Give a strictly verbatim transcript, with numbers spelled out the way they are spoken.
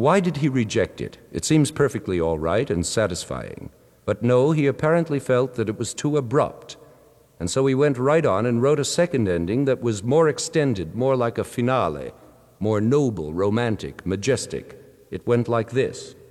why did he reject it? It seems perfectly all right and satisfying. But no, he apparently felt that it was too abrupt. And so he went right on and wrote a second ending that was more extended, more like a finale, more noble, romantic, majestic. It went like this.